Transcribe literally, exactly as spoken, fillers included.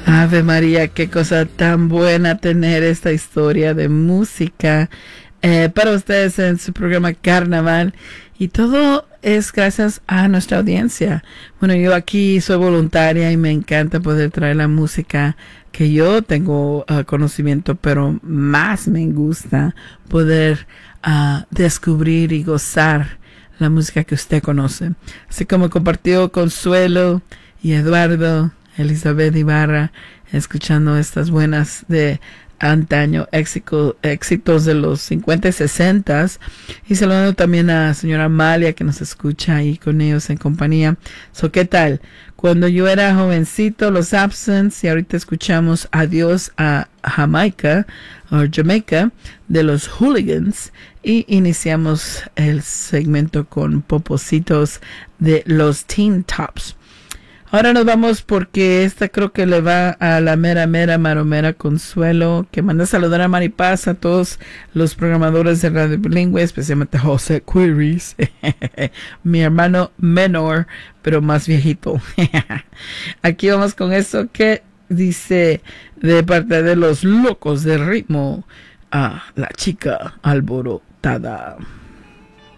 Ave María, qué cosa tan buena tener esta historia de música eh, para ustedes en su programa Carnaval. Y todo es gracias a nuestra audiencia. Bueno, yo aquí soy voluntaria y me encanta poder traer la música que yo tengo uh, conocimiento, pero más me gusta poder uh, descubrir y gozar la música que usted conoce. Así como compartió Consuelo y Eduardo, Elizabeth Ibarra, escuchando estas buenas de antaño, éxito, éxitos de los cincuenta y sesenta. Y saludando también a la señora Amalia, que nos escucha ahí con ellos en compañía. So, ¿qué tal? Cuando yo era jovencito, los Absents, y ahorita escuchamos Adiós a Jamaica, o Jamaica, de los Hooligans. Y iniciamos el segmento con Popositos de los Teen Tops. Ahora nos vamos porque esta creo que le va a la mera, mera, maromera Consuelo, que manda a saludar a Maripaz, a todos los programadores de Radio Bilingüe, especialmente a José Quiris, mi hermano menor, pero más viejito. Aquí vamos con eso que dice de parte de los locos de ritmo, a la chica alborotada.